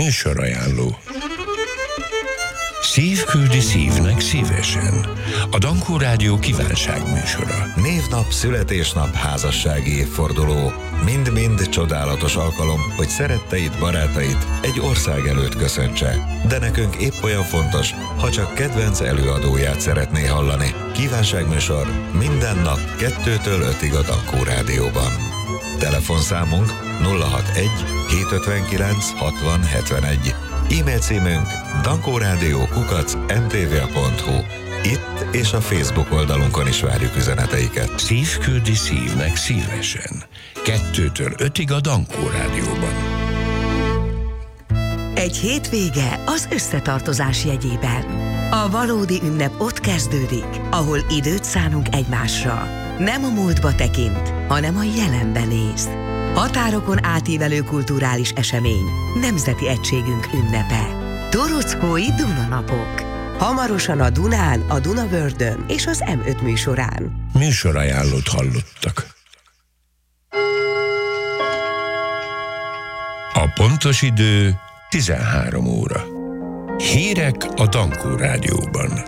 Műsorajánló. Szív küldi szívnek szívesen. A Dankó Rádió kívánságműsora. Névnap, születésnap, házassági évforduló. Mind-mind csodálatos alkalom, hogy szeretteid, barátait egy ország előtt köszöntse. De nekünk épp olyan fontos, ha csak kedvenc előadóját szeretné hallani. Kívánságműsor minden nap 2-től 5-ig a Dankó Rádióban. Telefonszámunk 061 759 60 71. E-mail címünk dankoradio@mtva.hu. Itt és a Facebook oldalunkon is várjuk üzeneteiket. Szív küldi szívnek szívesen. 2-től 5-ig a Dankó Rádióban. Egy hétvége az összetartozás jegyében. A valódi ünnep ott kezdődik, ahol időt szánunk egymásra. Nem a múltba tekint, hanem a jelenben néz. Határokon átívelő kulturális esemény, nemzeti egységünk ünnepe. Torockói Dunanapok. Hamarosan a Dunán, a Dunavördön és az M5 műsorán. Műsorajánlót hallottak. A pontos idő 13 óra. Hírek a Dankó Rádióban.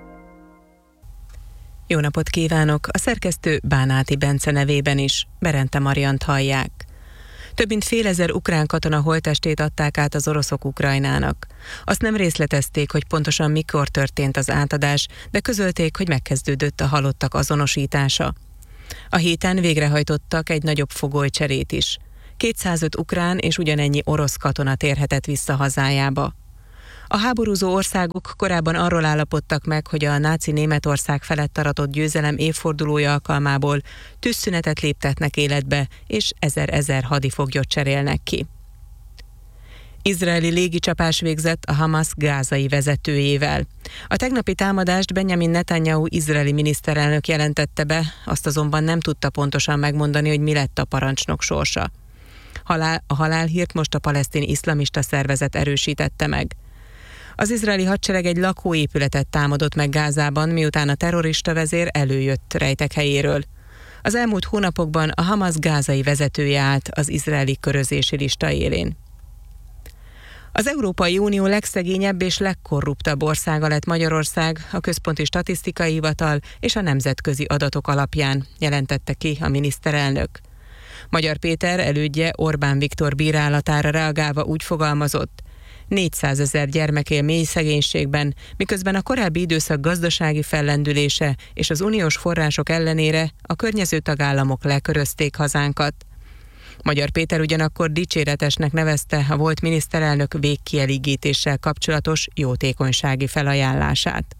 Jó napot kívánok! A szerkesztő Bánáti Bence nevében is, Berente Mariant hallják. Több mint 1000 ukrán katona holttestét adták át az oroszok Ukrajnának. Azt nem részletezték, hogy pontosan mikor történt az átadás, de közölték, hogy megkezdődött a halottak azonosítása. A héten végrehajtottak egy nagyobb fogolycserét is. 205 ukrán és ugyanennyi orosz katona térhetett vissza hazájába. A háborúzó országok korábban arról állapodtak meg, hogy a náci Németország felett aratott győzelem évfordulója alkalmából tűzszünetet léptetnek életbe, és 1000 hadifoglyot cserélnek ki. Izraeli légicsapás végzett a Hamas gázai vezetőjével. A tegnapi támadást Benjamin Netanyahu izraeli miniszterelnök jelentette be, azt azonban nem tudta pontosan megmondani, hogy mi lett a parancsnok sorsa. A halálhírt most a palesztin iszlamista szervezet erősítette meg. Az izraeli hadsereg egy lakóépületet támadott meg Gázában, miután a terrorista vezér előjött rejtekhelyéről. Az elmúlt hónapokban a Hamas gázai vezetője állt az izraeli körözési lista élén. Az Európai Unió legszegényebb és legkorruptabb országa lett Magyarország, a Központi Statisztikai Hivatal és a nemzetközi adatok alapján, jelentette ki a miniszterelnök. Magyar Péter elődje Orbán Viktor bírálatára reagálva úgy fogalmazott: 400 000 gyermek él mély szegénységben, miközben a korábbi időszak gazdasági fellendülése és az uniós források ellenére a környező tagállamok lekörözték hazánkat. Magyar Péter ugyanakkor dicséretesnek nevezte a volt miniszterelnök végkielégítéssel kapcsolatos jótékonysági felajánlását.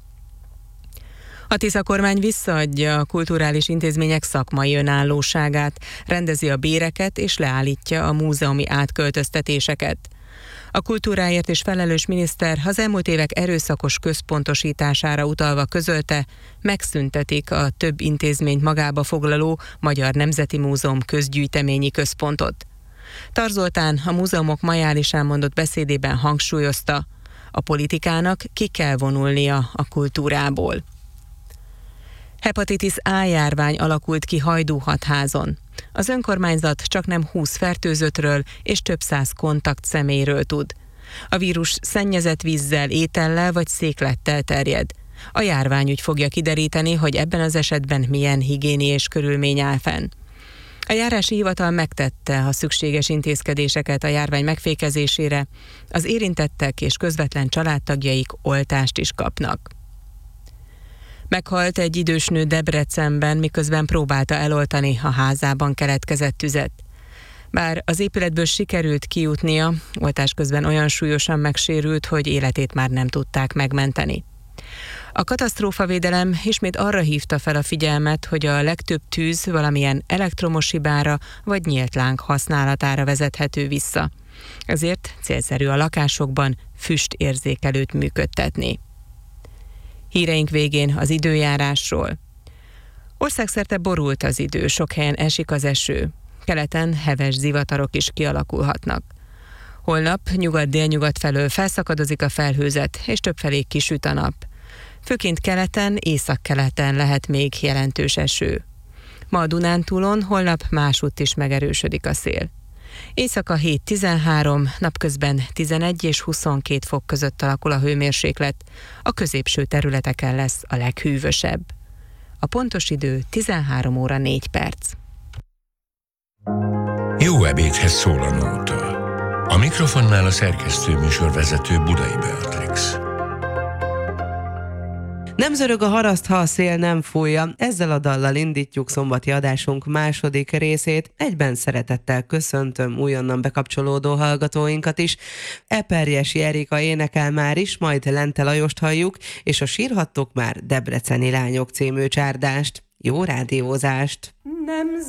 A Tisza kormány visszaadja a kulturális intézmények szakmai önállóságát, rendezi a béreket és leállítja a múzeumi átköltöztetéseket. A kultúráért is felelős miniszter az elmúlt évek erőszakos központosítására utalva közölte, megszüntetik a több intézményt magába foglaló Magyar Nemzeti Múzeum közgyűjteményi központot. Tar Zoltán a múzeumok majálisán mondott beszédében hangsúlyozta, a politikának ki kell vonulnia a kultúrából. Hepatitis A járvány alakult ki Hajdúhatházon. Az önkormányzat csaknem 20 fertőzöttről és több 100 kontaktszemélyről tud. A vírus szennyezett vízzel, étellel vagy széklettel terjed. A járványügy fogja kideríteni, hogy ebben az esetben milyen higiéniés körülmény áll fenn. A járási hivatal megtette a szükséges intézkedéseket a járvány megfékezésére, az érintettek és közvetlen családtagjaik oltást is kapnak. Meghalt egy idős nő Debrecenben, miközben próbálta eloltani a házában keletkezett tüzet. Bár az épületből sikerült kijutnia, oltás közben olyan súlyosan megsérült, hogy életét már nem tudták megmenteni. A katasztrófavédelem ismét arra hívta fel a figyelmet, hogy a legtöbb tűz valamilyen elektromos hibára vagy nyílt láng használatára vezethető vissza. Ezért célszerű a lakásokban füstérzékelőt működtetni. Híreink végén az időjárásról. Országszerte borult az idő, sok helyen esik az eső. Keleten heves zivatarok is kialakulhatnak. Holnap nyugat-délnyugat felől felszakadozik a felhőzet, és többfelé kisüt a nap. Főként keleten, északkeleten lehet még jelentős eső. Ma a Dunántúlon, holnap másútt is megerősödik a szél. Éjszaka 7-13, napközben 11 és 22 fok között alakul a hőmérséklet, a középső területeken lesz a leghűvösebb. A pontos idő 13 óra 4 perc. Jó ebédhez szól a nóta. A mikrofonnál a szerkesztő műsorvezető Budai Beatrix. Nem zörög a haraszt, ha a szél nem fújja. Ezzel a dallal indítjuk szombati adásunk második részét. Egyben szeretettel köszöntöm újonnan bekapcsolódó hallgatóinkat is. Eperjesi Erika énekel már is, majd Lente Lajost halljuk, és a Sírhattok már Debreceni lányok című csárdást. Jó rádiózást! Nem